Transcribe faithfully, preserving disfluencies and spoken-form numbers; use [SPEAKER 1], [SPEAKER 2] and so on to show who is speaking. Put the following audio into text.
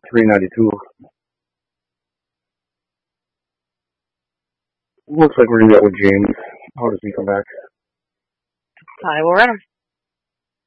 [SPEAKER 1] three ninety-two. Looks like we're gonna get with James. How does he come back?
[SPEAKER 2] I will run him.